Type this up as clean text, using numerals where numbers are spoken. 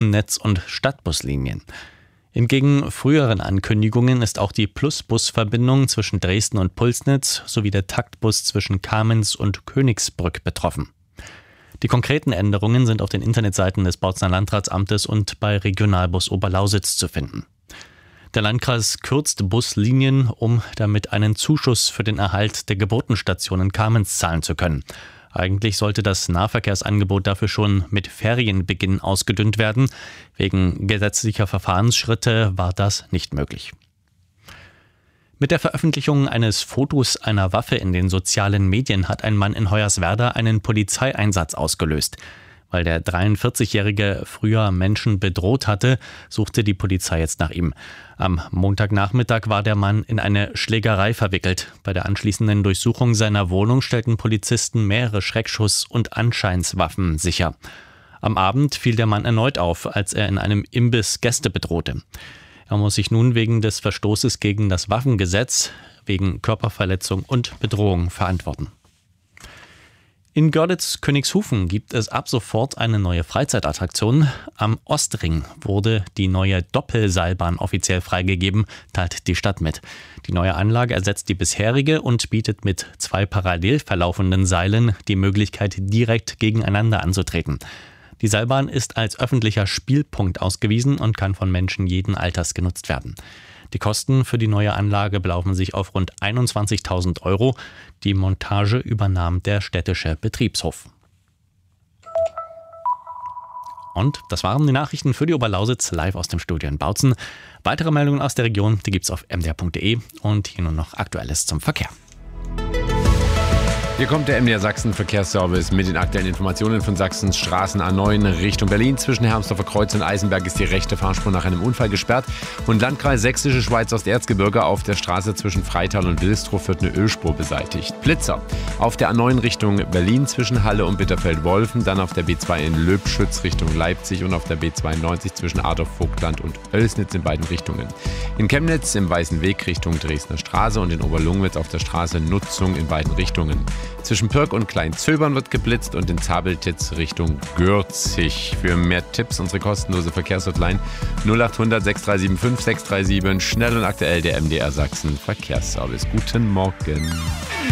Straßennetz und Stadtbuslinien. Entgegen früheren Ankündigungen ist auch die Plusbus-Verbindung zwischen Dresden und Pulsnitz sowie der Taktbus zwischen Kamenz und Königsbrück betroffen. Die konkreten Änderungen sind auf den Internetseiten des Bautzener Landratsamtes und bei Regionalbus Oberlausitz zu finden. Der Landkreis kürzt Buslinien, um damit einen Zuschuss für den Erhalt der Geburtenstation in Kamenz zahlen zu können. Eigentlich sollte das Nahverkehrsangebot dafür schon mit Ferienbeginn ausgedünnt werden. Wegen gesetzlicher Verfahrensschritte war das nicht möglich. Mit der Veröffentlichung eines Fotos einer Waffe in den sozialen Medien hat ein Mann in Hoyerswerda einen Polizeieinsatz ausgelöst. Weil der 43-Jährige früher Menschen bedroht hatte, suchte die Polizei jetzt nach ihm. Am Montagnachmittag war der Mann in eine Schlägerei verwickelt. Bei der anschließenden Durchsuchung seiner Wohnung stellten Polizisten mehrere Schreckschuss- und Anscheinswaffen sicher. Am Abend fiel der Mann erneut auf, als er in einem Imbiss Gäste bedrohte. Er muss sich nun wegen des Verstoßes gegen das Waffengesetz, wegen Körperverletzung und Bedrohung verantworten. In Görlitz-Königshofen gibt es ab sofort eine neue Freizeitattraktion. Am Ostring wurde die neue Doppelseilbahn offiziell freigegeben, teilt die Stadt mit. Die neue Anlage ersetzt die bisherige und bietet mit 2 parallel verlaufenden Seilen die Möglichkeit, direkt gegeneinander anzutreten. Die Seilbahn ist als öffentlicher Spielpunkt ausgewiesen und kann von Menschen jeden Alters genutzt werden. Die Kosten für die neue Anlage belaufen sich auf rund 21.000 €. Die Montage übernahm der städtische Betriebshof. Und das waren die Nachrichten für die Oberlausitz live aus dem Studio in Bautzen. Weitere Meldungen aus der Region, die gibt's auf mdr.de und hier nur noch Aktuelles zum Verkehr. Hier kommt der MDR Sachsen Verkehrsservice mit den aktuellen Informationen von Sachsens Straßen A9 Richtung Berlin. Zwischen Hermsdorfer Kreuz und Eisenberg ist die rechte Fahrspur nach einem Unfall gesperrt. Und Landkreis Sächsische Schweiz Osterzgebirge auf der Straße zwischen Freital und Wilstrow wird eine Ölspur beseitigt. Blitzer auf der A9 Richtung Berlin zwischen Halle und Bitterfeld-Wolfen, dann auf der B2 in Löbschütz Richtung Leipzig und auf der B92 zwischen Adorf-Vogtland und Oelsnitz in beiden Richtungen. In Chemnitz im Weißen Weg Richtung Dresdner Straße und in Oberlungwitz auf der Straße Nutzung in beiden Richtungen. Zwischen Pirk und Kleinzöbern wird geblitzt und in Zabeltitz Richtung Gürzig. Für mehr Tipps unsere kostenlose Verkehrshotline 0800 6375 637. Schnell und aktuell der MDR Sachsen Verkehrsservice. Guten Morgen.